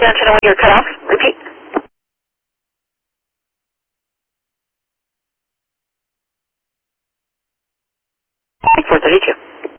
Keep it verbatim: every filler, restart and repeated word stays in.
down channel one, you're cut off. Repeat. four thirty-two.